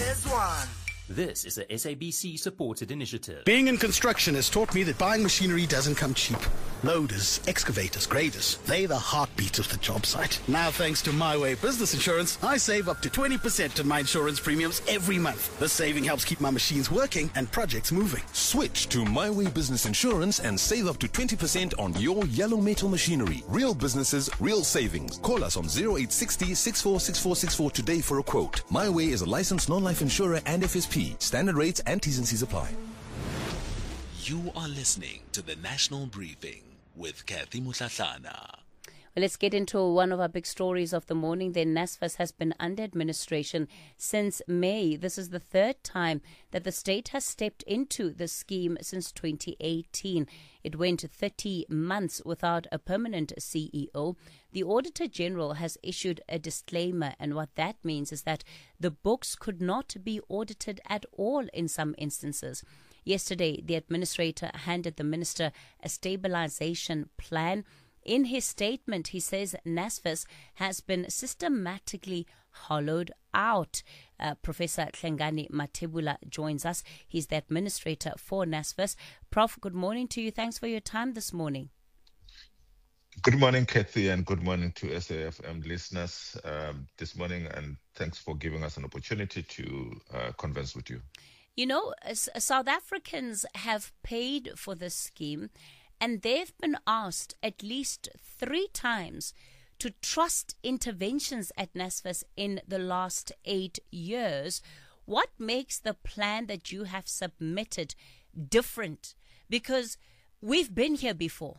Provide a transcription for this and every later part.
is one. This is a SABC-supported initiative. Being in construction has taught me that buying machinery doesn't come cheap. Loaders, excavators, graders, they're the heartbeat of the job site. Now, thanks to My Way Business Insurance, I save up to 20% on my insurance premiums every month. This saving helps keep my machines working and projects moving. Switch to My Way Business Insurance and save up to 20% on your yellow metal machinery. Real businesses, real savings. Call us on 0860 646464 today for a quote. My Way is a licensed non-life insurer and FSP. Standard rates and T's and C's apply. You are listening to the National Briefing with Kathy Mutlatlana. Well, let's get into one of our big stories of the morning. The NSFAS has been under administration since May. This is the third time that the state has stepped into the scheme since 2018. It went 30 months without a permanent CEO. The Auditor General has issued a disclaimer, and what that means is that the books could not be audited at all in some instances. Yesterday, the administrator handed the minister a stabilization plan. In his statement, he says NSFAS has been systematically hollowed out. Professor Hlengani Mathebula joins us. He's the administrator for NSFAS. Prof, good morning to you. Thanks for your time this morning. Good morning, Kathy, and good morning to SAFM listeners this morning, and thanks for giving us an opportunity to converse with you. You know, South Africans have paid for this scheme, and they've been asked at least 3 times to trust interventions at NSFAS in the last 8 years. What makes the plan that you have submitted different? Because we've been here before.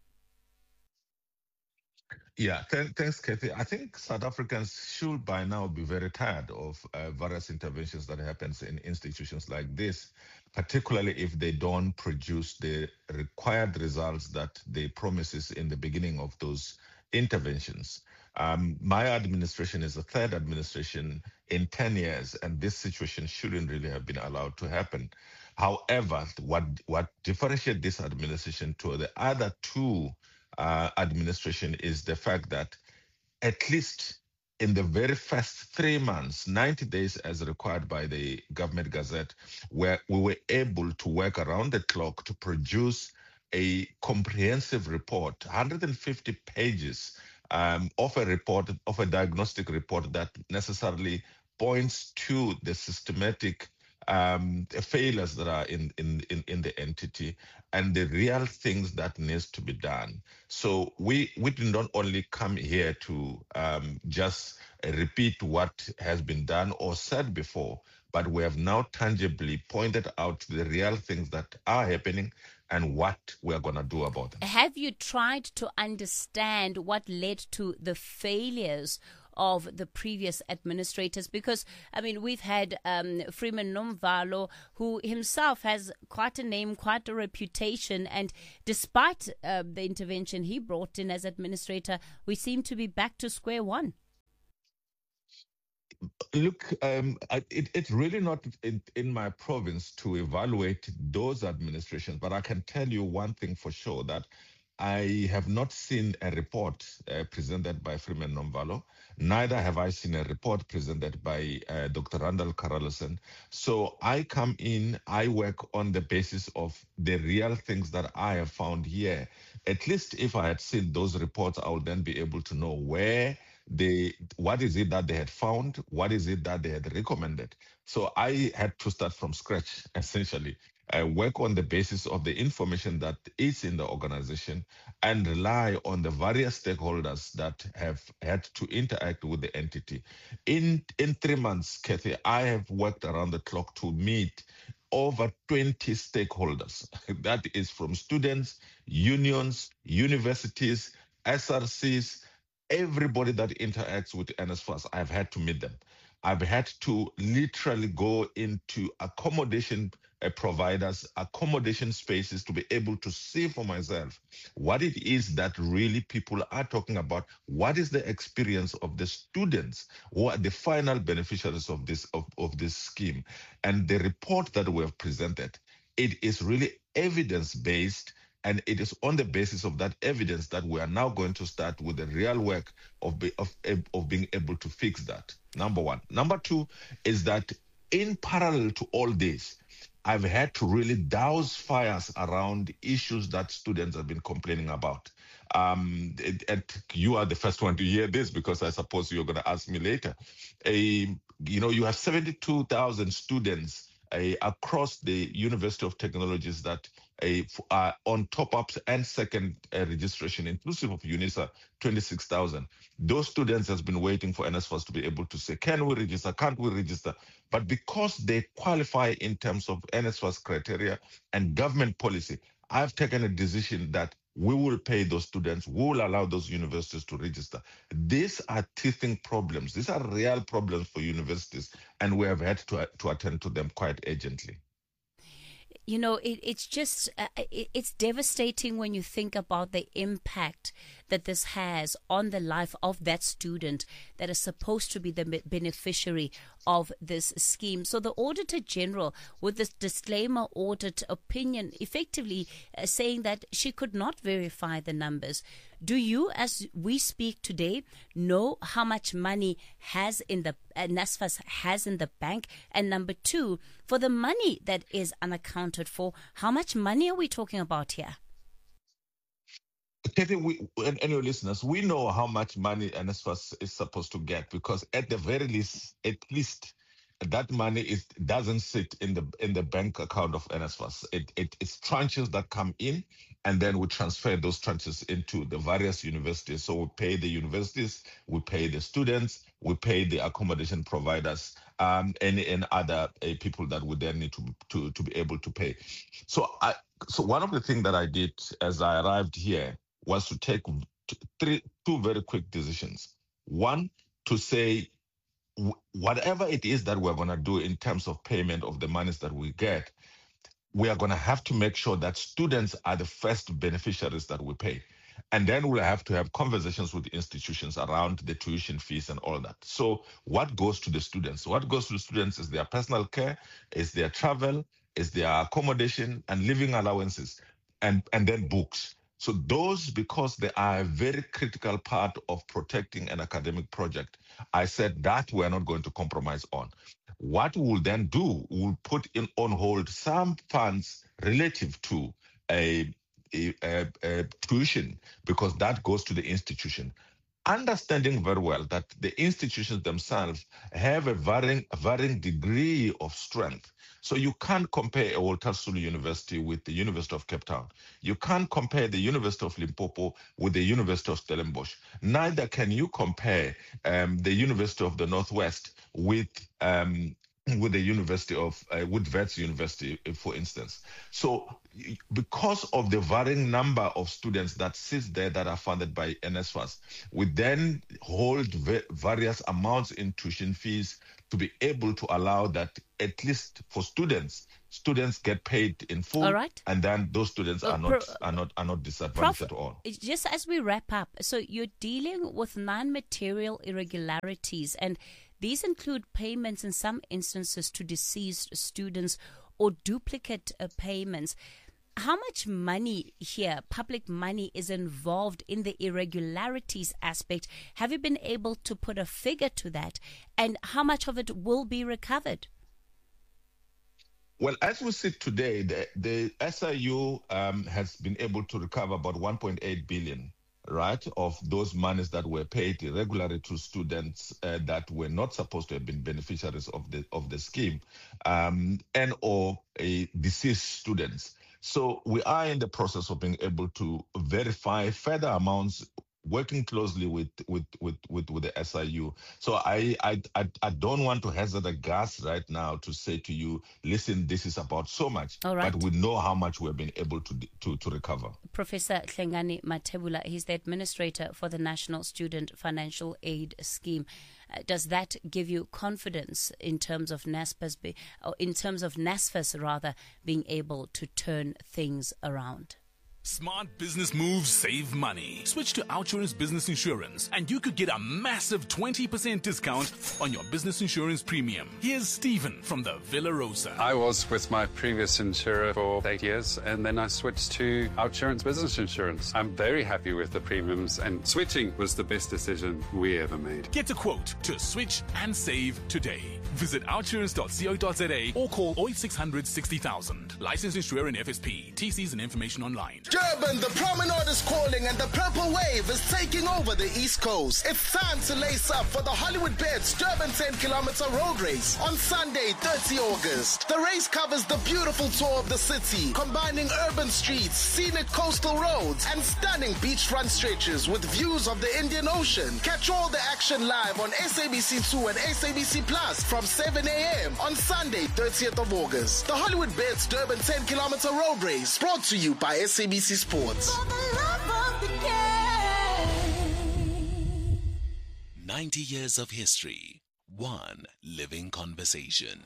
Yeah, thanks, Kathy. I think South Africans should by now be very tired of various interventions that happens in institutions like this, particularly if they don't produce the required results that they promises in the beginning of those interventions. My administration is the third administration in 10 years, and this situation shouldn't really have been allowed to happen. However, what differentiates this administration to the other 2 administration is the fact that at least in the very first 3 months, 90 days as required by the Government Gazette, where we were able to work around the clock to produce a comprehensive report, 150 pages of a report, of a diagnostic report that necessarily points to the systematic failures that are in the entity and the real things that needs to be done. So we did not only come here to just repeat what has been done or said before, but we have now tangibly pointed out the real things that are happening and what we are going to do about them. Have you tried to understand what led to the failures of the previous administrators? Because, I mean, we've had Freeman Nomvalo, who himself has quite a name, quite a reputation, and despite the intervention he brought in as administrator, we seem to be back to square one. Look, it's really not in my province to evaluate those administrations, but I can tell you one thing for sure, that I have not seen a report presented by Freeman Nomvalo. Neither have I seen a report presented by Dr. Randall Carlson. So I come in, I work on the basis of the real things that I have found here. At least if I had seen those reports, I would then be able to know what is it that they had found, what is it that they had recommended. So I had to start from scratch, essentially. I work on the basis of the information that is in the organization and rely on the various stakeholders that have had to interact with the entity. In 3 months, Kathy, I have worked around the clock to meet over 20 stakeholders. That is from students, unions, universities, SRCs, everybody that interacts with NSFAS. I've had to meet them. I've had to literally go into accommodation providers, accommodation spaces to be able to see for myself what it is that really people are talking about. What is the experience of the students who are the final beneficiaries of this scheme? And the report that we have presented, it is really evidence-based, and it is on the basis of that evidence that we are now going to start with the real work of being able to fix that. Number one. Number two is that in parallel to all this, I've had to really douse fires around issues that students have been complaining about. You are the first one to hear this because I suppose you're going to ask me later. You have 72,000 students across the University of Technologies that are on top-ups and second registration, inclusive of UNISA, 26,000. Those students has been waiting for NSFAS to be able to say, can we register, can't we register? But because they qualify in terms of NSFAS criteria and government policy, I've taken a decision that we will pay those students, we will allow those universities to register. These are teething problems. These are real problems for universities, and we have had to attend to them quite urgently. You know, it's just, it's devastating when you think about the impact that this has on the life of that student that is supposed to be the beneficiary of this scheme. So the Auditor General, with this disclaimer audit opinion, effectively saying that she could not verify the numbers. Do you, as we speak today, know how much money NSFAS has in the bank? And number two, for the money that is unaccounted for, how much money are we talking about here? Kathy, and your listeners, we know how much money NSFAS is supposed to get, because at the very least, that money doesn't sit in the bank account of NSFAS. It's tranches that come in, and then we transfer those tranches into the various universities. So we pay the universities, we pay the students, we pay the accommodation providers, and other people that would then need to be able to pay. So one of the things that I did as I arrived here was to take two very quick decisions. One, to say, whatever it is that we're going to do in terms of payment of the monies that we get, we are going to have to make sure that students are the first beneficiaries that we pay. And then we'll have to have conversations with the institutions around the tuition fees and all that. So what goes to the students? What goes to the students is their personal care, is their travel, is their accommodation and living allowances, and then books. So those, because they are a very critical part of protecting an academic project, I said that we're not going to compromise on. What we'll then do, we'll put on hold some funds relative to a tuition, because that goes to the institution. Understanding very well that the institutions themselves have a varying degree of strength. So you can't compare Walter Sisulu University with the University of Cape Town. You can't compare the University of Limpopo with the University of Stellenbosch. Neither can you compare the University of the Northwest with the University of Wits University, for instance. So because of the varying number of students that sit there that are funded by NSFAS, we then hold various amounts in tuition fees to be able to allow that, at least for students get paid in full. All right. And then those students are not disadvantaged at all. Just as we wrap up, so you're dealing with non-material irregularities, and these include payments in some instances to deceased students or duplicate payments. How much money here, public money, is involved in the irregularities aspect? Have you been able to put a figure to that? And how much of it will be recovered? Well, as we sit today, the SIU has been able to recover about 1.8 billion, right, of those monies that were paid irregularly to students that were not supposed to have been beneficiaries of the scheme, and or deceased students. So we are in the process of being able to verify further amounts, working closely with the SIU. So I don't want to hazard a guess right now to say to you, listen, this is about so much. All right. But we know how much we've been able to recover. Professor Hlengani Mathebula, he's the administrator for the National Student Financial Aid Scheme. Does that give you confidence in terms of NSFAS being able to turn things around? Smart business moves save money. Switch to Outsurance Business Insurance and you could get a massive 20% discount on your business insurance premium. Here's Stephen from the Villa Rosa. I was with my previous insurer for 8 years and then I switched to Outsurance Business Insurance. I'm very happy with the premiums and switching was the best decision we ever made. Get a quote to switch and save today. Visit outsurance.co.za or call 0600 60,000. License insurer and FSP. TCs and information online. Durban, the promenade is calling and the purple wave is taking over the East Coast. It's time to lace up for the Hollywood Bets Durban 10-kilometer road race on Sunday, 30 August. The race covers the beautiful tour of the city, combining urban streets, scenic coastal roads, and stunning beachfront stretches with views of the Indian Ocean. Catch all the action live on SABC2 and SABC Plus from 7 a.m. on Sunday, 30th of August. The Hollywood Bets Durban 10-kilometer road race brought to you by SABC Sports. 90 years of history, one living conversation.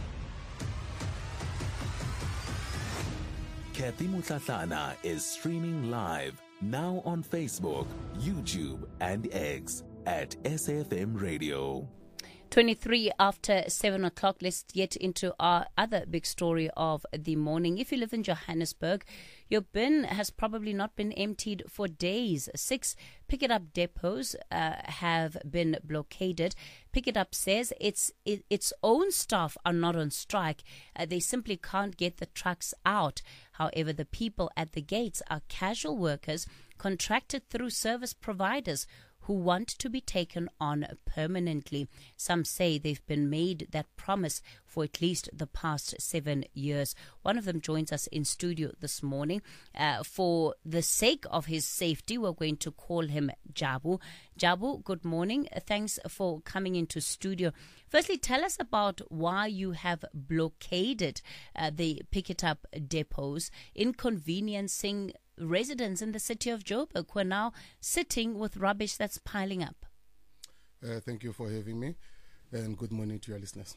Kathy Mutlatlana is streaming live now on Facebook, YouTube, and X at SAFM Radio. 23 after 7 o'clock. Let's get into our other big story of the morning. If you live in Johannesburg, your bin has probably not been emptied for days. 6 Pick It Up depots have been blockaded. Pick It Up says its own staff are not on strike. They simply can't get the trucks out. However, the people at the gates are casual workers contracted through service providers who want to be taken on permanently. Some say they've been made that promise for at least the past 7 years. One of them joins us in studio this morning. For the sake of his safety, we're going to call him Jabu. Jabu, good morning. Thanks for coming into studio. Firstly, tell us about why you have blockaded the Pick It Up depots, inconveniencing residents in the city of Joburg who are now sitting with rubbish that's piling up. Thank you for having me, and good morning to your listeners.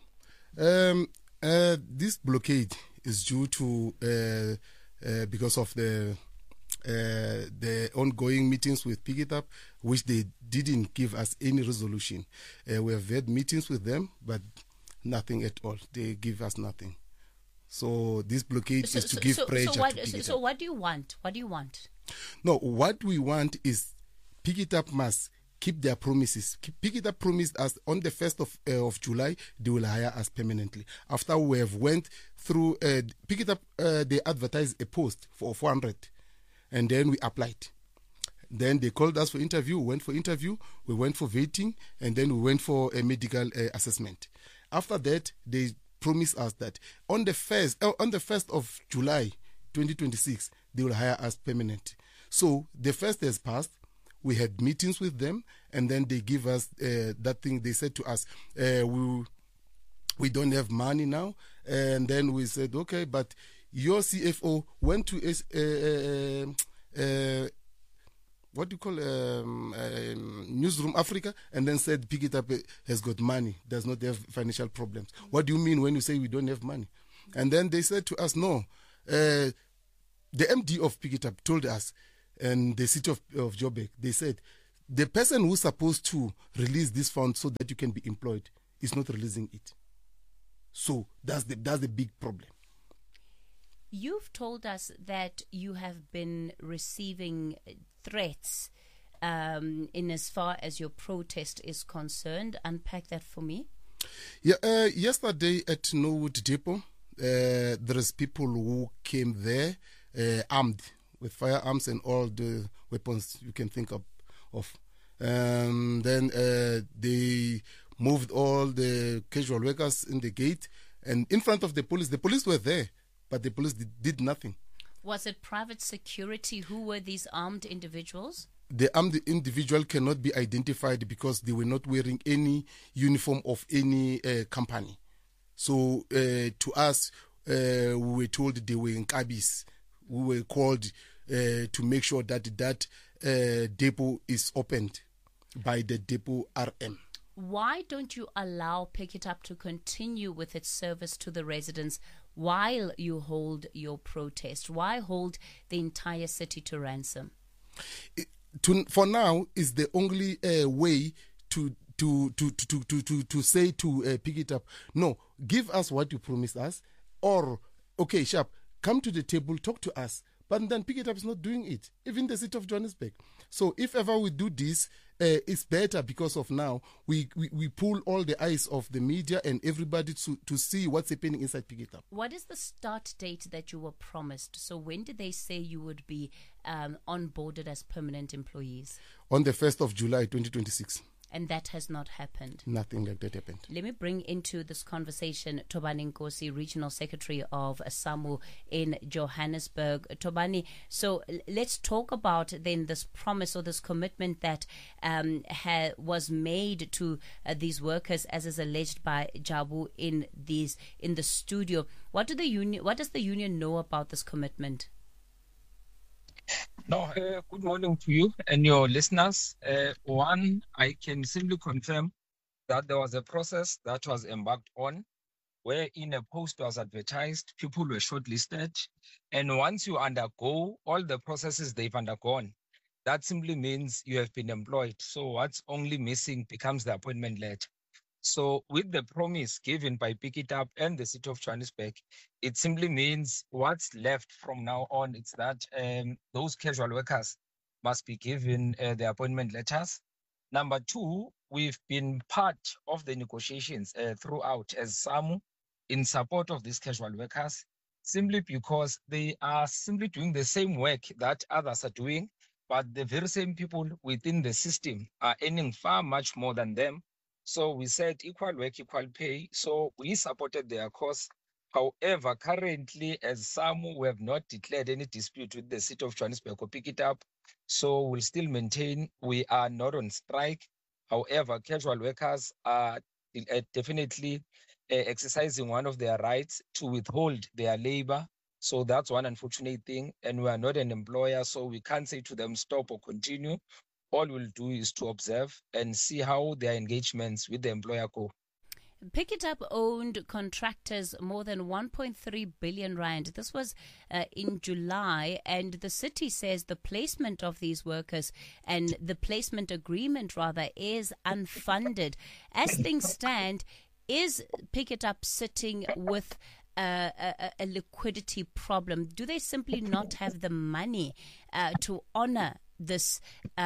This blockade is due to because of the ongoing meetings with Pick It Up, which they didn't give us any resolution. We have had meetings with them, but nothing at all. They give us nothing. So this blockade is to give pressure to Pick It Up. So what do you want? What do you want? No, what we want is Pick It Up must keep their promises. Pick It Up promised us on the 1st of July, they will hire us permanently. After we have went through, Pick It Up, they advertised a post for 400, and then we applied. Then they called us for interview, we went for interview, we went for vetting, and then we went for a medical assessment. After that, they promise us that on the 1st of July 2026 they will hire us permanent. So the first has passed. We had meetings with them, and then they give us that thing. They said to us, we don't have money now. And then we said, okay, but your CFO went to what do you call Newsroom Africa, and then said Pick It Up has got money, does not have financial problems. What do you mean when you say we don't have money? And then they said to us, no. The MD of Pick It Up told us, and the city of Joburg, they said, the person who's supposed to release this fund so that you can be employed is not releasing it. So that's the big problem. You've told us that you have been receiving threats in as far as your protest is concerned. Unpack that for me. Yeah, yesterday at Norwood Depot, there is people who came there armed with firearms and all the weapons you can think of. Then they moved all the casual workers in the gate, and in front of the police were there, but the police did nothing. Was it private security? Who were these armed individuals? The armed individual cannot be identified because they were not wearing any uniform of any company. So to us, we were told they were in Kabis. We were called to make sure that depot is opened by the depot RM. Why don't you allow Pick It Up to continue with its service to the residents while you hold your protest? Why hold the entire city to ransom? For now, is the only way to say to Pick It Up, no, give us what you promised us, or okay, sharp, come to the table, talk to us. But then Pick It Up is not doing it, even the city of Johannesburg. So if ever we do this, it's better because of now we pull all the eyes of the media and everybody to see what's happening inside Pick It Up. What is the start date that you were promised? So when did they say you would be onboarded as permanent employees? On the 1st of July 2026. And that has not happened. Nothing like that happened. Let me bring into this conversation Thobani Nkosi, Regional Secretary of SAMWU in Johannesburg. Thobani, so let's talk about then this promise or this commitment that was made to these workers, as is alleged by Jabu in the studio. What does the union know about this commitment? No, good morning to you and your listeners. One, I can simply confirm that there was a process that was embarked on wherein a post was advertised, people were shortlisted, and once you undergo all the processes they've undergone, that simply means you have been employed. So what's only missing becomes the appointment letter. So with the promise given by Pick It Up and the City of Johannesburg, it simply means what's left from now on. It's that those casual workers must be given the appointment letters. Number two, we've been part of the negotiations throughout as SAMWU in support of these casual workers, simply because they are simply doing the same work that others are doing, but the very same people within the system are earning far much more than them. So we said equal work, equal pay. So we supported their cause. However, currently, as SAMWU, we have not declared any dispute with the City of Johannesburg or Pick It Up. So we'll still maintain we are not on strike. However, casual workers are definitely exercising one of their rights to withhold their labor. So that's one unfortunate thing. And we are not an employer, so we can't say to them stop or continue. All we'll do is to observe and see how their engagements with the employer go. Pick It Up owned contractors more than 1.3 billion rand. This was in July, and the city says the placement of these workers and the placement agreement rather is unfunded. As things stand, is Pick It Up sitting with a liquidity problem? Do they simply not have the money to honor this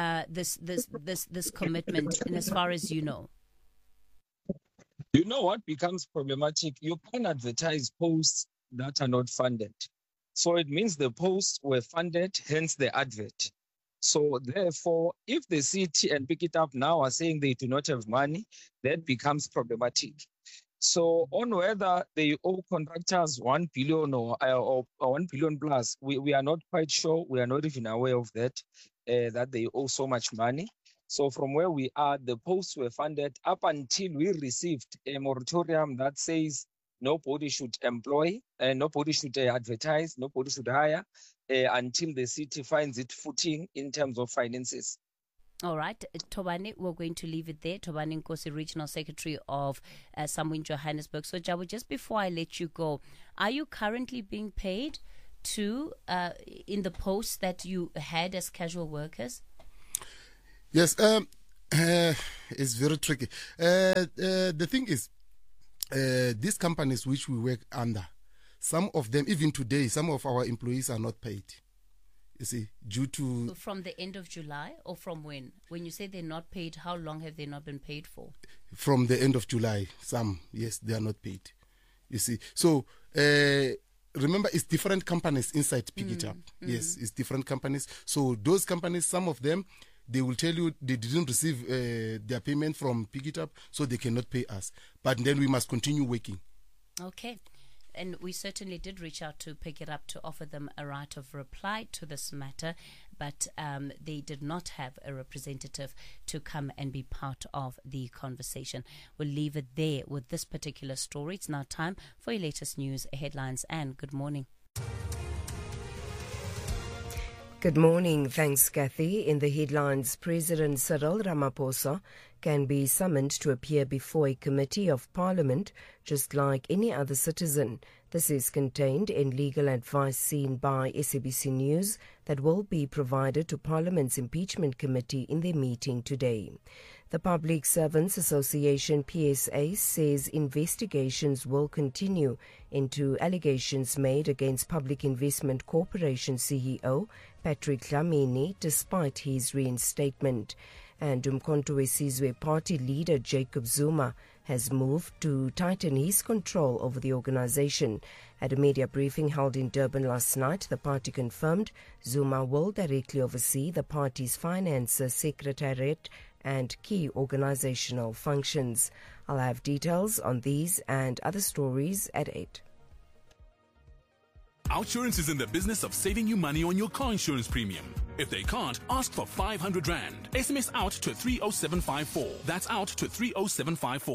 commitment, and as far as you know? You know what becomes problematic? You can't advertise posts that are not funded. So it means the posts were funded, hence the advert. So therefore, if the city and Pick It Up now are saying they do not have money, that becomes problematic. So on whether they owe contractors 1 billion or 1 billion plus, we are not quite sure. We are not even aware of that they owe so much money. So from where we are, the posts were funded up until we received a moratorium that says nobody should employ, nobody should advertise, nobody should hire until the city finds it footing in terms of finances. All right, Thobani, we're going to leave it there. Thobani Nkosi, Regional Secretary of SAMWU in Johannesburg. So, Jabu, just before I let you go, are you currently being paid in the posts that you had as casual workers? Yes, it's very tricky. The thing is, these companies which we work under, some of them, even today, some of our employees are not paid. You see, due to... So from the end of July, or from when? When you say they're not paid, how long have they not been paid for? From the end of July, some, yes, they are not paid. You see, so... remember, it's different companies inside Pick It Up. Yes, it's different companies. So those companies, some of them, they will tell you they didn't receive their payment from Pick It Up, so they cannot pay us. But then we must continue working. Okay. And we certainly did reach out to Pick It Up to offer them a right of reply to this matter, but they did not have a representative to come and be part of the conversation. We'll leave it there with this particular story. It's now time for your latest news, headlines, and good morning. Good morning. Thanks, Kathy. In the headlines, President Cyril Ramaphosa can be summoned to appear before a committee of Parliament just like any other citizen. This is contained in legal advice seen by SABC News that will be provided to Parliament's impeachment committee in their meeting today. The Public Servants Association PSA says investigations will continue into allegations made against Public Investment Corporation CEO Patrick Dlamini despite his reinstatement. And Umkhonto we Sizwe party leader Jacob Zuma has moved to tighten his control over the organization. At a media briefing held in Durban last night, the party confirmed Zuma will directly oversee the party's finance, secretariat and key organizational functions. I'll have details on these and other stories at 8. Outsurance is in the business of saving you money on your car insurance premium. If they can't, ask for 500 Rand. SMS out to 30754. That's out to 30754.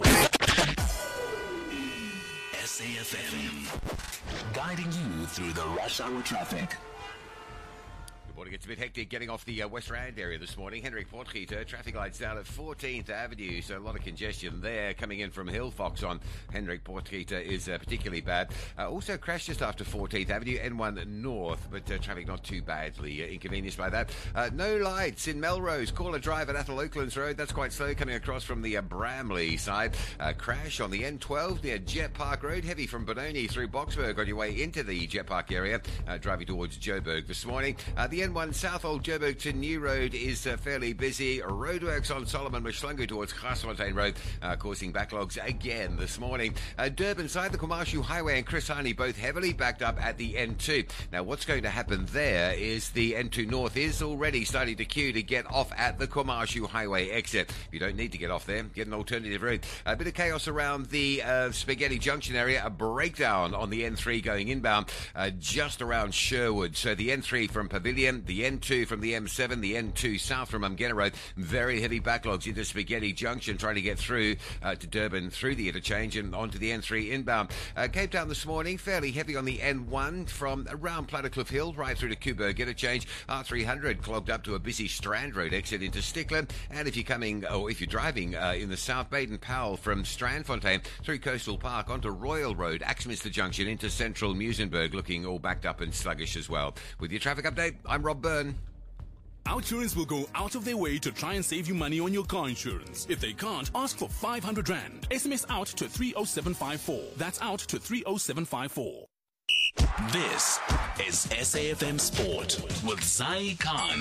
SAFM, guiding you through the rush hour traffic. Good morning. It's a bit hectic getting off the West Rand area this morning. Hendrik Potgieter, traffic lights down at 14th Avenue, so a lot of congestion there. Coming in from Hillfox on Hendrik Potgieter is particularly bad. Also crashed just after 14th Avenue, N1 North, but traffic not too badly inconvenienced by that. No lights in Melrose. Caller Drive at Athol Oaklands Road. That's quite slow coming across from the Bramley side. Crash on the N12 near Jet Park Road. Heavy from Benoni through Boksburg on your way into the Jet Park area. Driving towards Joburg this morning. The N1 South Old Joburg to New Road is fairly busy. Roadworks on Solomon Mshlungu towards Grasfontein Road causing backlogs again this morning. Durban side, the Kumashu Highway and Chris Hani both heavily backed up at the N2. Now what's going to happen there is the N2 North is already starting to queue to get off at the Kumashu Highway exit. You don't need to get off there. Get an alternative route. A bit of chaos around the Spaghetti Junction area. A breakdown on the N3 going inbound just around Sherwood. So the N3 from Pavilion, the N2 from the M7, the N2 south from Umgena Road. Very heavy backlogs into Spaghetti Junction trying to get through to Durban through the interchange and onto the N3 inbound. Cape Town this morning, fairly heavy on the N1 from around Plattercliff Hill right through to Kuburg interchange. R300 clogged up to a busy Strand Road exit into Stickland. And if you're coming, or if you're driving in the South, Baden-Powell from Strandfontein through Coastal Park onto Royal Road, Axminster Junction into Central Muizenberg looking all backed up and sluggish as well. With your traffic update, I'm Rob Byrne. Outsurance will go out of their way to try and save you money on your car insurance. If they can't, ask for 500 Rand. SMS out to 30754. That's out to 30754. This is SAFM Sport with Zai Khan.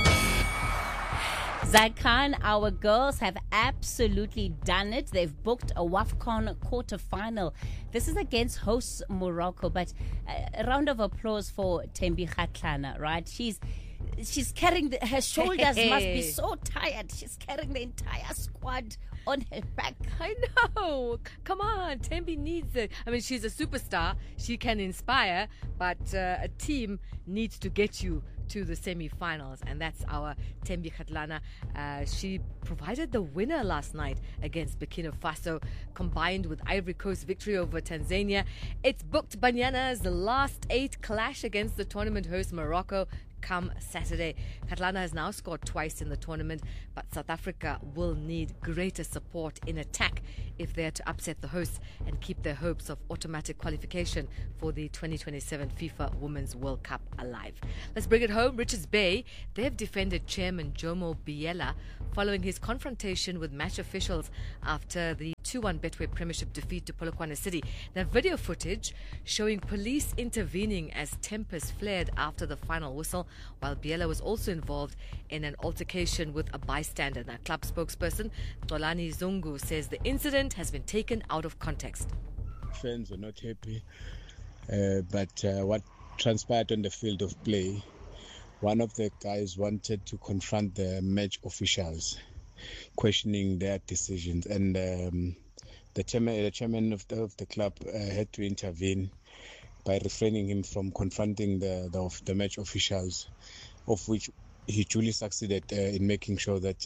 Zai Khan, our girls have absolutely done it. They've booked a WAFCON quarterfinal. This is against hosts Morocco, but a round of applause for Thembi Kgatlana, right? She's carrying her shoulders must be so tired. She's carrying the entire squad on her back. I know. Come on, Thembi needs it. I mean, she's a superstar. She can inspire, but a team needs to get you to the semi-finals, and that's our Thembi Kgatlana. She provided the winner last night against Burkina Faso, combined with Ivory Coast victory over Tanzania. It's booked Banyana's last 8 clash against the tournament host Morocco come Saturday. Kgatlana has now scored twice in the tournament, but South Africa will need greater support in attack if they are to upset the hosts and keep their hopes of automatic qualification for the 2027 FIFA Women's World Cup alive. Let's bring it home. Richards Bay, they've defended Chairman Jomo Biela following his confrontation with match officials after the 2-1 Betway Premiership defeat to Polokwane City. Now, video footage showing police intervening as tempers flared after the final whistle, while Biela was also involved in an altercation with a bystander. Now, club spokesperson Tolani Zungu says the incident has been taken out of context. Fans were not happy, but what transpired on the field of play, one of the guys wanted to confront the match officials, questioning their decisions, and the chairman of the club had to intervene by refraining him from confronting the match officials, of which he truly succeeded in making sure that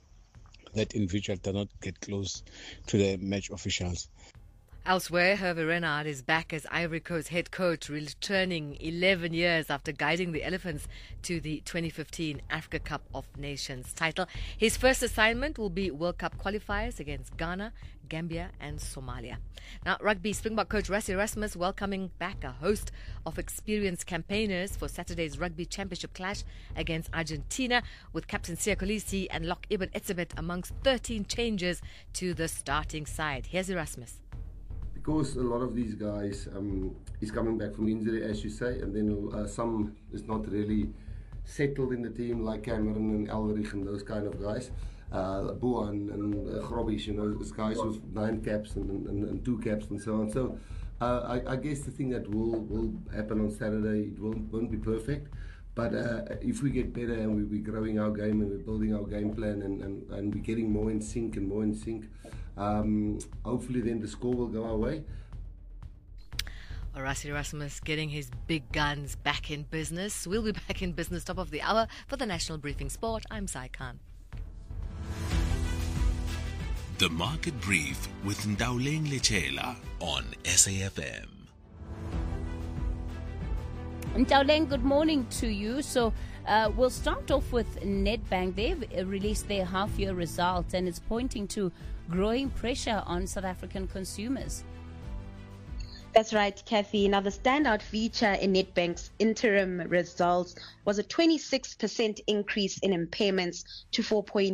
that individual does not get close to the match officials. Elsewhere, Hervé Renard is back as Ivory Coast head coach, returning 11 years after guiding the Elephants to the 2015 Africa Cup of Nations title. His first assignment will be World Cup qualifiers against Ghana, Gambia and Somalia. Now, rugby Springbok coach Rassie Erasmus welcoming back a host of experienced campaigners for Saturday's Rugby Championship clash against Argentina, with captain Siya Kolisi and Lock Ibn Etzebeth amongst 13 changes to the starting side. Here's Erasmus. Because a lot of these guys is coming back from injury, as you say, and then some is not really settled in the team, like Cameron and Elrich and those kind of guys. Buan and Grobish, those guys with 9 caps and 2 caps and so on. So I guess the thing that will happen on Saturday, it won't be perfect. But if we get better and we're growing our game and we're building our game plan and we're getting more in sync, hopefully then the score will go our way. Rassie Erasmus getting his big guns back in business. We'll be back in business top of the hour for the National Briefing Sport. I'm Sai Khan. The Market Brief with Ndauleng Lechela on SAFM. Ndauleng, good morning to you. So we'll start off with Nedbank. They've released their half-year results and it's pointing to growing pressure on South African consumers. That's right, Kathy. Now, the standout feature in Nedbank's interim results was a 26% increase in impairments to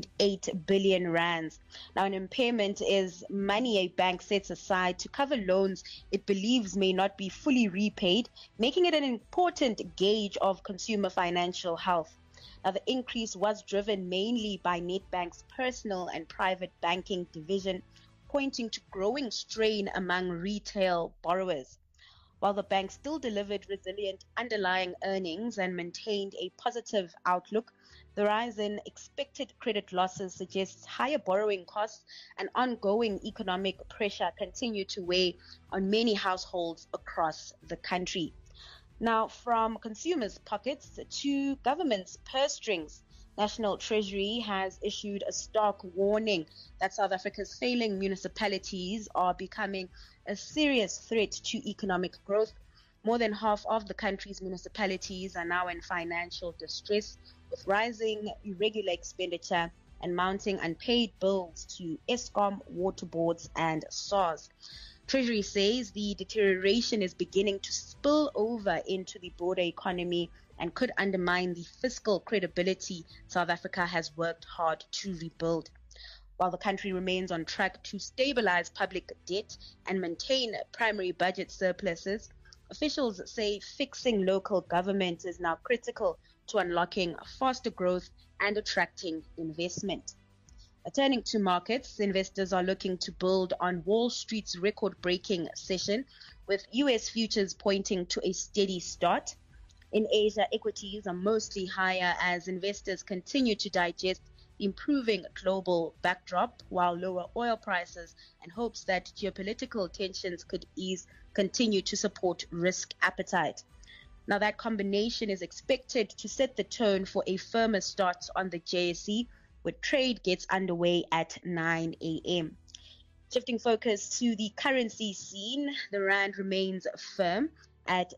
4.8 billion rands. Now, an impairment is money a bank sets aside to cover loans it believes may not be fully repaid, making it an important gauge of consumer financial health. Now, the increase was driven mainly by Nedbank's personal and private banking division, pointing to growing strain among retail borrowers. While the bank still delivered resilient underlying earnings and maintained a positive outlook, the rise in expected credit losses suggests higher borrowing costs and ongoing economic pressure continue to weigh on many households across the country. Now, from consumers' pockets to government's purse strings, National Treasury has issued a stark warning that South Africa's failing municipalities are becoming a serious threat to economic growth. More than half of the country's municipalities are now in financial distress, with rising irregular expenditure and mounting unpaid bills to Eskom, water boards and SARS. Treasury says the deterioration is beginning to spill over into the broader economy and could undermine the fiscal credibility South Africa has worked hard to rebuild. While the country remains on track to stabilize public debt and maintain primary budget surpluses, officials say fixing local government is now critical to unlocking faster growth and attracting investment. Turning to markets, investors are looking to build on Wall Street's record-breaking session, with U.S. futures pointing to a steady start. In Asia, equities are mostly higher as investors continue to digest the improving global backdrop, while lower oil prices and hopes that geopolitical tensions could ease continue to support risk appetite. Now, that combination is expected to set the tone for a firmer start on the JSE, where trade gets underway at 9 a.m. Shifting focus to the currency scene, the rand remains firm at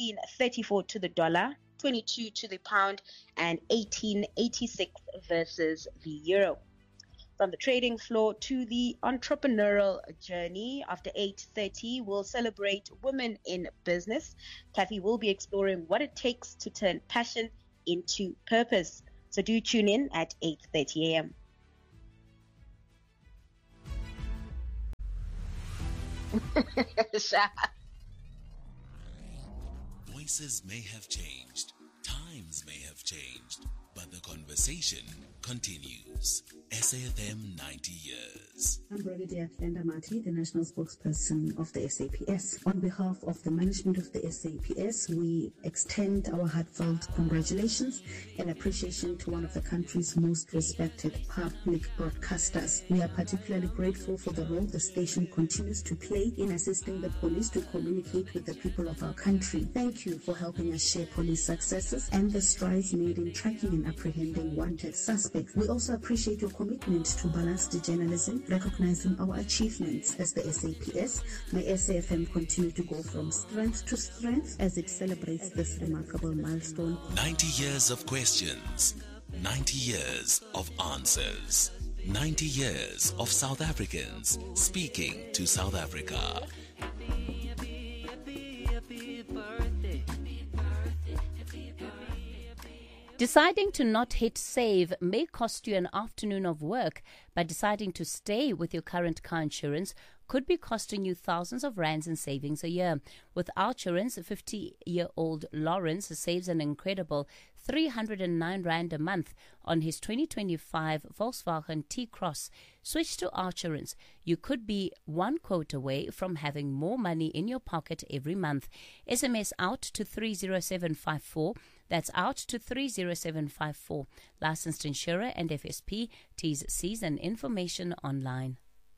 16.34 to the dollar, 22 to the pound, and 18.86 versus the euro. From the trading floor to the entrepreneurial journey, after 8:30, we'll celebrate women in business. Kathy will be exploring what it takes to turn passion into purpose. So do tune in at 8:30 a.m. Voices may have changed, times may have changed, but the conversation continues. SAFM 90 years. I'm Brigadier Glenda Mati, the national spokesperson of the SAPS. On behalf of the management of the SAPS, we extend our heartfelt congratulations and appreciation to one of the country's most respected public broadcasters. We are particularly grateful for the role the station continues to play in assisting the police to communicate with the people of our country. Thank you for helping us share police successes and the strides made in tracking and apprehending wanted suspects. We also appreciate your commitment to balanced journalism, recognizing our achievements as the SAPS. May SAFM continue to go from strength to strength as it celebrates this remarkable milestone. 90 years of questions, 90 years of answers, 90 years of South Africans speaking to South Africa. Deciding to not hit save may cost you an afternoon of work. By deciding to stay with your current car insurance, could be costing you thousands of rands in savings a year. With Outsurance, 50-year-old Lawrence saves an incredible 309 Rand a month on his 2025 Volkswagen T-Cross. Switch to Outsurance. You could be one quote away from having more money in your pocket every month. SMS out to 30754. That's out to 30754. Licensed insurer and FSP. T's, C's and information online.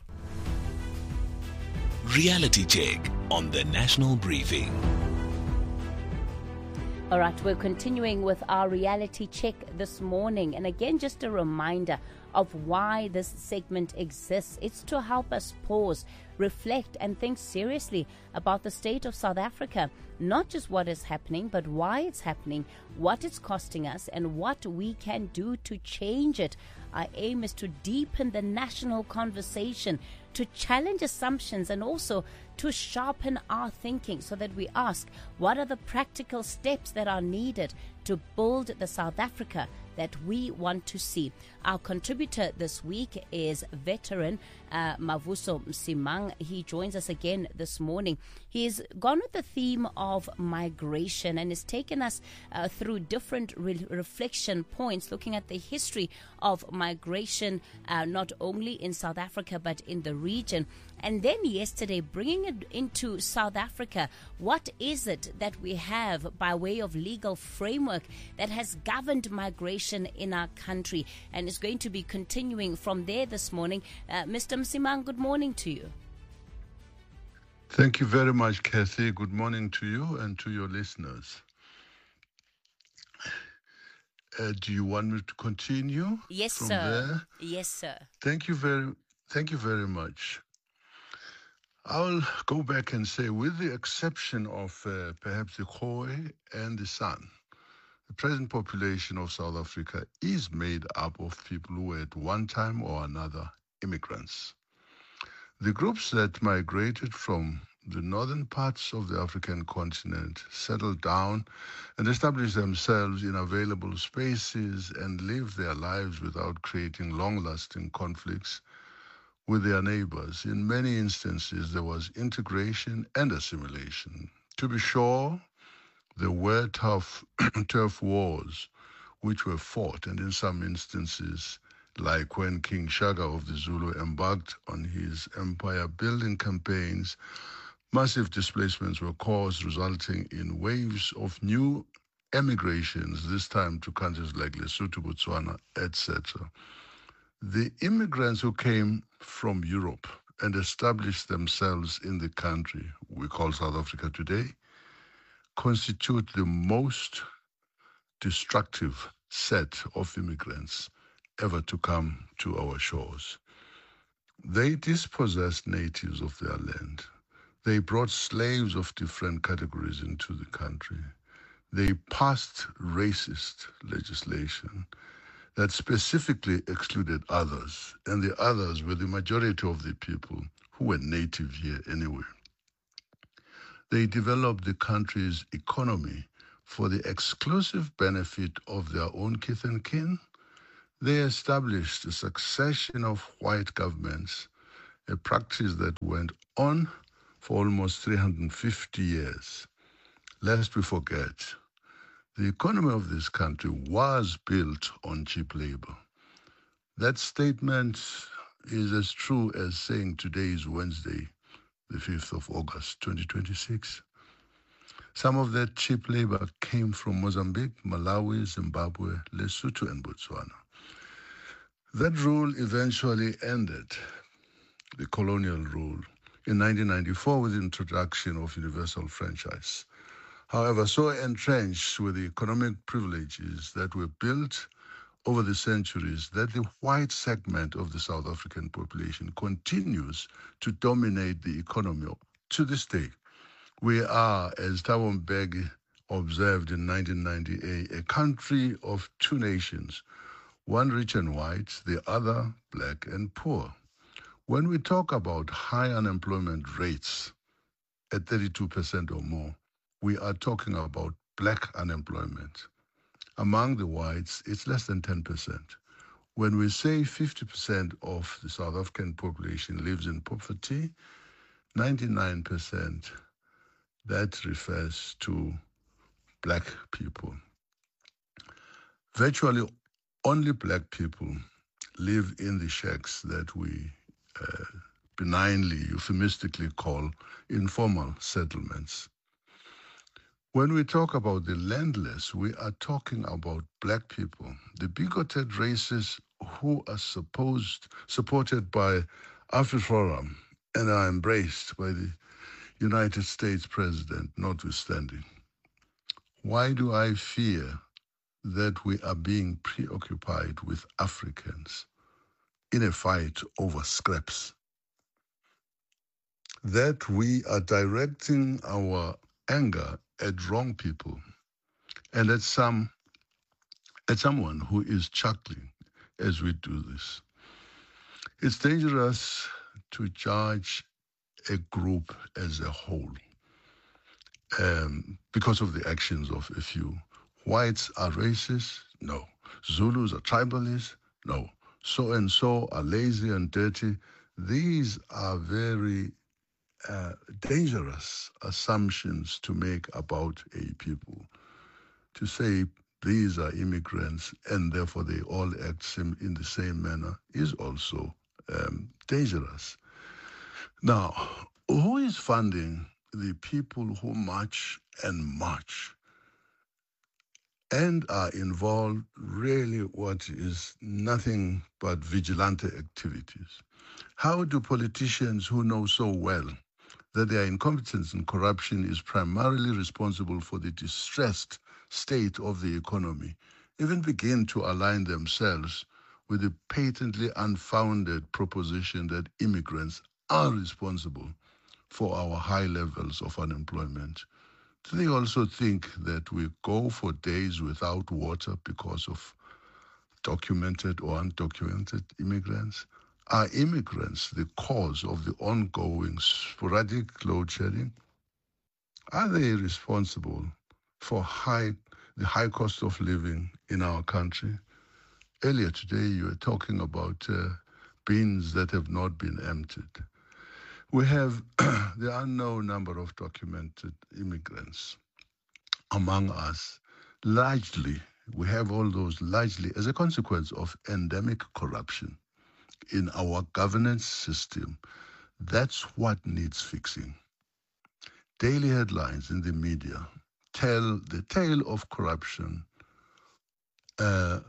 Reality check on the National Briefing. All right, we're continuing with our reality check this morning. And again, just a reminder of why this segment exists. It's to help us pause, reflect, and think seriously about the state of South Africa. Not just what is happening, but why it's happening, what it's costing us, and what we can do to change it. Our aim is to deepen the national conversation, to challenge assumptions, and also to sharpen our thinking so that we ask, what are the practical steps that are needed to build the South Africa that we want to see? Our contributor this week is veteran Mavuso Msimang. He joins us again this morning. He's gone with the theme of migration and has taken us through different reflection points, looking at the history of migration, not only in South Africa but in the region. And then yesterday, bringing it into South Africa, what is it that we have by way of legal framework that has governed migration in our country? And is going to be continuing from there this morning. Mr. Msimang, good morning to you. Thank you very much, Kathy. Good morning to you and to your listeners. Do you want me to continue? Yes, from sir. There? Yes, sir. Thank you very much. I'll go back and say, with the exception of perhaps the Khoi and the San, the present population of South Africa is made up of people who were at one time or another immigrants. The groups that migrated from the northern parts of the African continent settled down and established themselves in available spaces and lived their lives without creating long-lasting conflicts with their neighbors. In many instances, there was integration and assimilation. To be sure, there were tough wars which were fought, and in some instances, like when King Shaka of the Zulu embarked on his empire-building campaigns, massive displacements were caused, resulting in waves of new emigrations, this time to countries like Lesotho, Botswana, etc. The immigrants who came from Europe and established themselves in the country we call South Africa today constitute the most destructive set of immigrants ever to come to our shores. They dispossessed natives of their land. They brought slaves of different categories into the country. They passed racist legislation that specifically excluded others, and the others were the majority of the people who were native here anyway. They developed the country's economy for the exclusive benefit of their own kith and kin. They established a succession of white governments, a practice that went on for almost 350 years. Lest we forget, the economy of this country was built on cheap labor. That statement is as true as saying today is Wednesday, the 5th of August, 2026. Some of that cheap labor came from Mozambique, Malawi, Zimbabwe, Lesotho, and Botswana. That rule eventually ended, the colonial rule, in 1994 with the introduction of universal franchise. However, so entrenched were the economic privileges that were built over the centuries that the white segment of the South African population continues to dominate the economy to this day. We are, as Thabo Mbeki observed in 1998, a country of two nations, one rich and white, the other black and poor. When we talk about high unemployment rates at 32% or more, we are talking about black unemployment. Among the whites, it's less than 10%. When we say 50% of the South African population lives in poverty, 99%, that refers to black people. Virtually only black people live in the shacks that we benignly, euphemistically call informal settlements. When we talk about the landless, we are talking about black people, the bigoted races who are supported by AfriForum and are embraced by the United States president, notwithstanding. Why do I fear that we are being preoccupied with Africans in a fight over scraps? That we are directing our anger at wrong people and at someone who is chuckling as we do this. It's dangerous to judge a group as a whole because of the actions of a few. Whites are racist? No. Zulus are tribalists? No. So-and-so are lazy and dirty? These are very dangerous assumptions to make about a people. To say these are immigrants and therefore they all act in the same manner is also dangerous. Now, who is funding the people who march and march and are involved really what is nothing but vigilante activities? How do politicians who know so well that their incompetence and corruption is primarily responsible for the distressed state of the economy even begin to align themselves with the patently unfounded proposition that immigrants are responsible for our high levels of unemployment? Do they also think that we go for days without water because of documented or undocumented immigrants? Are immigrants the cause of the ongoing sporadic load shedding? Are they responsible for the high cost of living in our country? Earlier today, you were talking about bins that have not been emptied. We have the unknown number of documented immigrants among us. Largely, we have all those largely as a consequence of endemic corruption in our governance system. That's what needs fixing. Daily headlines in the media tell the tale of corruption, it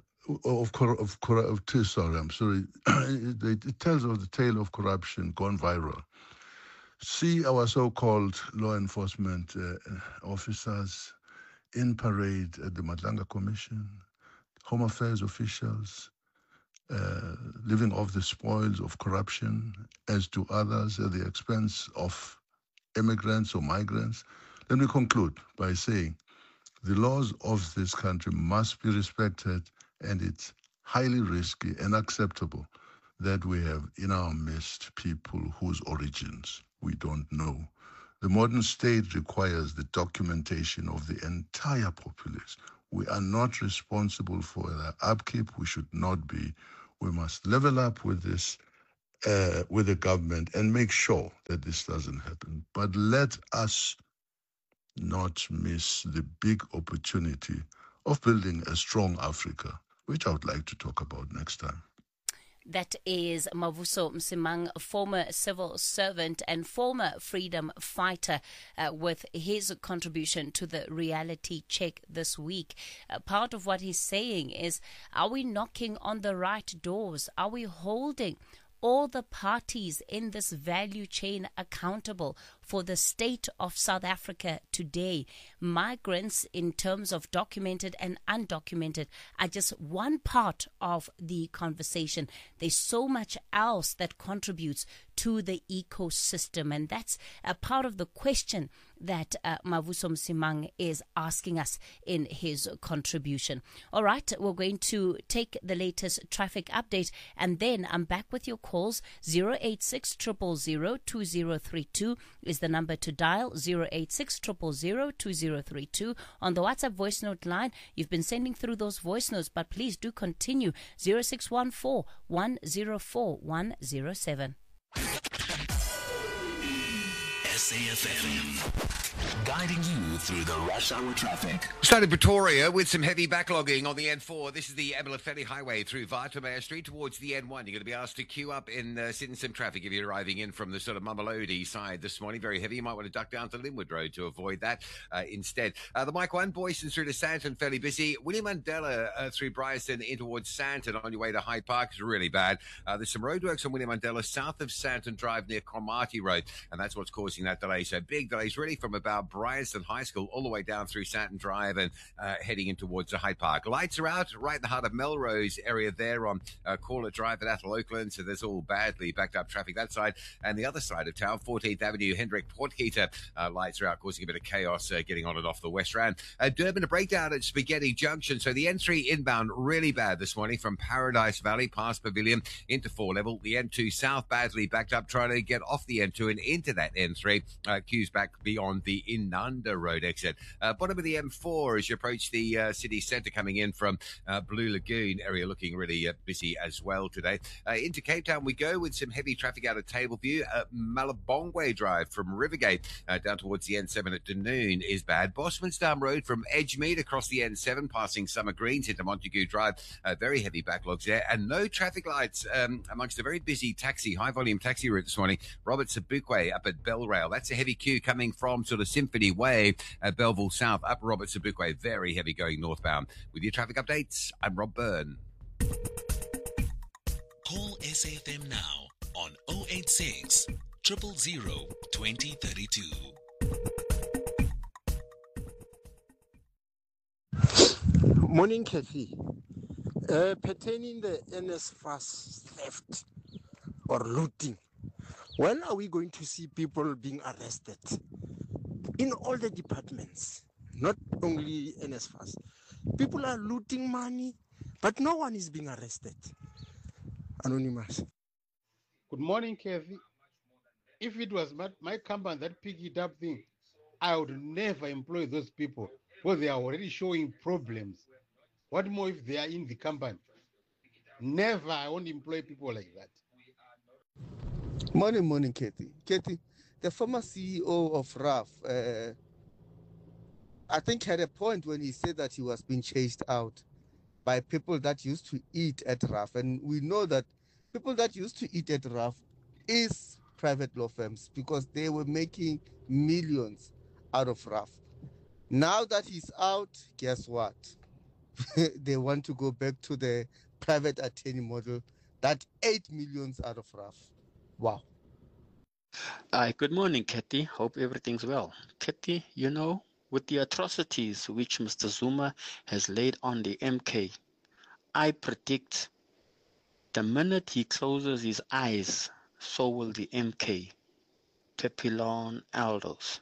tells of the tale of corruption gone viral. See our so-called law enforcement officers in parade at the Madlanga Commission, Home Affairs officials, living off the spoils of corruption, as do others at the expense of immigrants or migrants. Let me conclude by saying the laws of this country must be respected, and it's highly risky and unacceptable that we have in our midst people whose origins we don't know. The modern state requires the documentation of the entire populace. We are not responsible for their upkeep. We should not be. We must level up with this, with the government, and make sure that this doesn't happen. But let us not miss the big opportunity of building a strong Africa, which I would like to talk about next time. That is Mavuso Msimang, former civil servant and former freedom fighter, with his contribution to the reality check this week. Part of what he's saying is, are we knocking on the right doors? Are we holding all the parties in this value chain accountable for the state of South Africa today? Migrants, in terms of documented and undocumented, are just one part of the conversation. There's so much else that contributes to the ecosystem, and that's a part of the question that Mavuso Msimang is asking us in his contribution. All right, we're going to take the latest traffic update, and then I'm back with your calls. 086 000 2032 is the number to dial. 086 000 2032. On the WhatsApp voice note line, you've been sending through those voice notes, but please do continue. 0614 104 107. SAFM, guiding you through the rush hour traffic. Started Pretoria with some heavy backlogging on the N4. This is the Aberlour Highway through Watermeyer Street towards the N1. You're going to be asked to queue up in sit in some traffic if you're arriving in from the sort of Mamelodi side this morning. Very heavy. You might want to duck down to Linwood Road to avoid that instead. The Mike 1, Boyston through to Sandton, fairly busy. William Mandela through Bryanston in towards Sandton on your way to Hyde Park is really bad. There's some roadworks on William Mandela south of Sandton Drive near Cromarty Road, and that's what's causing that delay. So big delays really from about Bryanston High School all the way down through Sandton Drive and heading in towards the Hyde Park. Lights are out right in the heart of Melrose area there on Corlett Drive at Athol Oakland, so there's all badly backed up traffic that side. And the other side of town, 14th Avenue, Hendrik Potgieter, lights are out, causing a bit of chaos getting on and off the West Rand. Durban, a breakdown at Spaghetti Junction, so the N3 inbound really bad this morning from Paradise Valley past Pavilion into 4 level. The N2 south badly backed up, trying to get off the N2 and into that N3. Queues back beyond the Inanda Road exit. Bottom of the M4 as you approach the city centre coming in from Blue Lagoon area, looking really busy as well today. Into Cape Town we go with some heavy traffic out of Tableview. Malabongwe Drive from Rivergate down towards the N7 at Dunoon is bad. Bosmansdam Road from Edgemead across the N7 passing Summer Greens into Montague Drive. Very heavy backlogs there and no traffic lights amongst a very busy high volume taxi route this morning. Robert Sobukwe up at Belrail. That's a heavy queue coming from sort of Symphony Way at Belleville South up Robert Sobukwe. Very heavy going northbound. With your traffic updates, I'm Rob Byrne. Call SAFM now on 086 000 2032. Morning, Kathy. Pertaining the NSFAS theft or looting, when are we going to see people being arrested in all the departments, not only NSFAS? People are looting money, but no one is being arrested. Anonymous. Good morning, Kathy. If it was my company that picked it up thing, I would never employ those people because they are already showing problems. What more if they are in the company? Never, I won't employ people like that. Morning, Kathy. Kathy, the former CEO of RAF, I think had a point when he said that he was being chased out by people that used to eat at RAF. And we know that people that used to eat at RAF is private law firms because they were making millions out of RAF. Now that he's out, guess what? They want to go back to the private attorney model, that 8 millions out of RAF. Wow. Good morning, Kathy. Hope everything's well. Kathy, with the atrocities which Mr. Zuma has laid on the MK, I predict the minute he closes his eyes, so will the MK. Pepilon Aldos.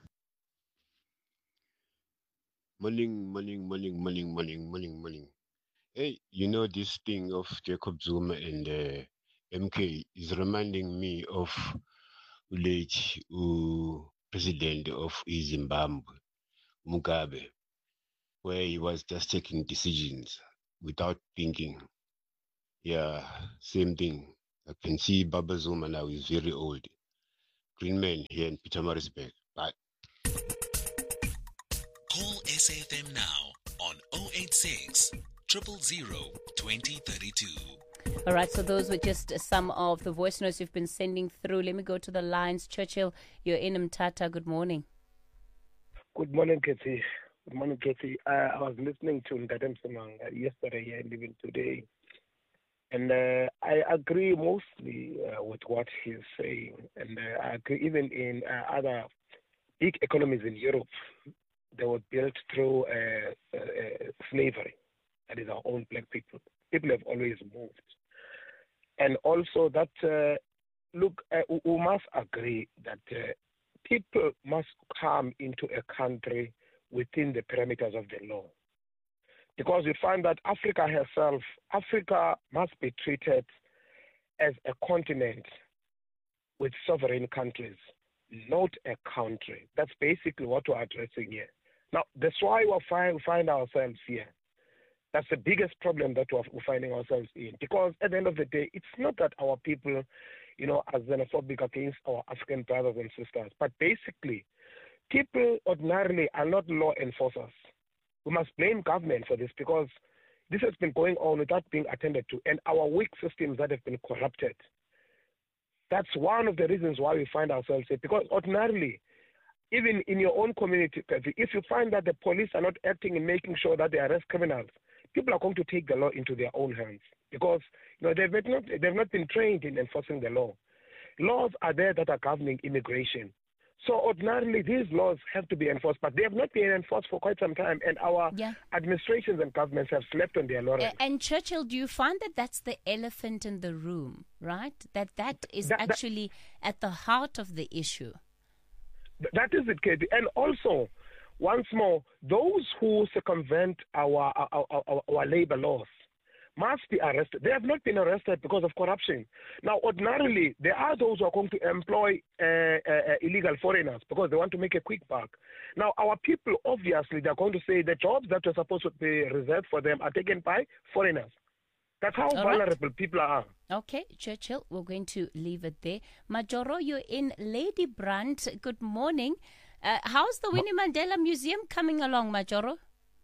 Morning. Hey, this thing of Jacob Zuma and MK is reminding me of late president of Zimbabwe, Mugabe, where he was just taking decisions without thinking. Yeah, same thing. I can see Baba Zuma now is very old. Green Man here in Pietermaritzburg. Bye. Call SAFM now on 086 000 2032. All right, so those were just some of the voice notes you've been sending through. Let me go to the lines. Churchill, you're in Mthatha. Good morning. Good morning, Kathy. I was listening to Ndadem Semang yesterday and even today. And I agree mostly with what he's saying. And I agree even in other big economies in Europe, they were built through slavery. That is our own black people. People have always moved. And also that, we must agree that people must come into a country within the parameters of the law. Because we find that Africa must be treated as a continent with sovereign countries, not a country. That's basically what we're addressing here. Now, that's why we find ourselves here. That's the biggest problem that we're finding ourselves in. Because at the end of the day, it's not that our people as xenophobic against our African brothers and sisters. But basically, people ordinarily are not law enforcers. We must blame government for this because this has been going on without being attended to, and our weak systems that have been corrupted. That's one of the reasons why we find ourselves here, because ordinarily, even in your own community, if you find that the police are not acting and making sure that they arrest criminals, people are going to take the law into their own hands because they've not been trained in enforcing the law. Laws are there that are governing immigration. So ordinarily, these laws have to be enforced, but they have not been enforced for quite some time, and our administrations and governments have slept on their laurels. And Churchill, do you find that that's the elephant in the room, right? That is actually at the heart of the issue. That is it, Katie. And also, once more, those who circumvent our labor laws must be arrested. They have not been arrested because of corruption. Now, ordinarily, there are those who are going to employ illegal foreigners because they want to make a quick buck. Now, our people, obviously, they're going to say the jobs that are supposed to be reserved for them are taken by foreigners. That's how vulnerable people are. Okay, Churchill, we're going to leave it there. Majoro, you're in Lady Brand. Good morning. How's the Winnie Mandela Museum coming along, Majoro?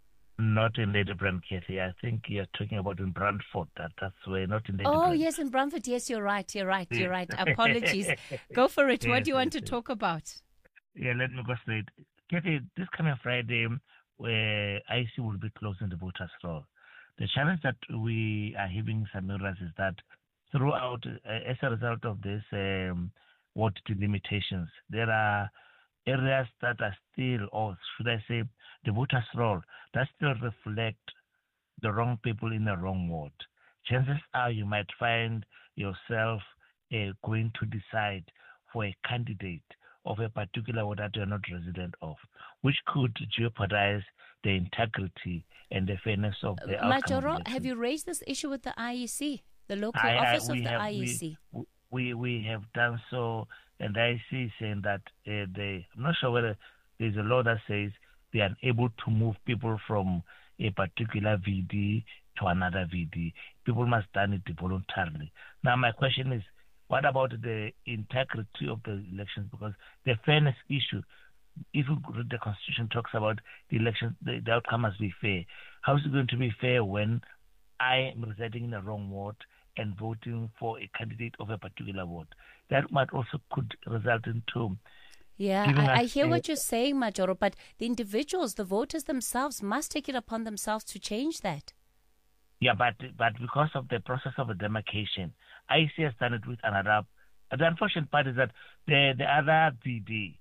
Not in Lady Brand, Kathy. I think you're talking about in Brantford. That's where, not in Lady Oh, Brand. yes, in Brantford. Yes, you're right. Apologies. Go for it. What do you want to talk about? Yeah, let me go straight. Kathy, this coming Friday, where IC will be closing the voters' roll. The challenge that we are having, Samiras, is that throughout, as a result of this vote delimitations, there are areas that are still, or should I say, the voters' roll, that still reflect the wrong people in the wrong ward. Chances are you might find yourself going to decide for a candidate of a particular ward that you're not resident of, which could jeopardize the integrity and the fairness of the outcome. Majoro, have you raised this issue with the IEC, the local office of the IEC? We have done so, and the IEC is saying that I'm not sure whether there's a law that says they are able to move people from a particular VD to another VD. People must done it voluntarily. Now, my question is, what about the integrity of the elections? Because the fairness issue, if you read the Constitution, talks about the election, the outcome must be fair. How is it going to be fair when I am residing in the wrong ward and voting for a candidate of a particular ward? That might also could result into... Yeah, I hear what you're saying, Majoro, but the individuals, the voters themselves, must take it upon themselves to change that. Yeah, but because of the process of a demarcation, IEC has done it with another. The unfortunate part is that the other VD,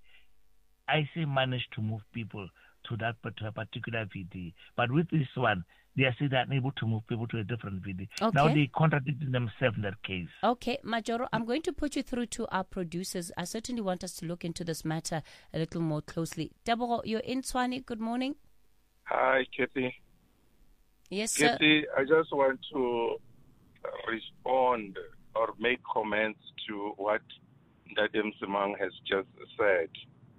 IEC managed to move people to a particular VD. But with this one, they are still unable to move people to a different VD. Okay. Now they contradicted themselves in that case. Okay, Majoro, I'm going to put you through to our producers. I certainly want us to look into this matter a little more closely. Deborah, you're in Tshwane. Good morning. Hi, Kathy. Yes, sir. Kathy, I just want to respond or make comments to what Ndadem Simang has just said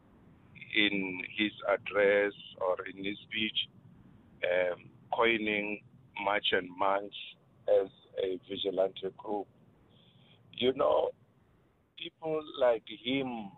in his address or in his speech, coining March and Manch as a vigilante group. You know, people like him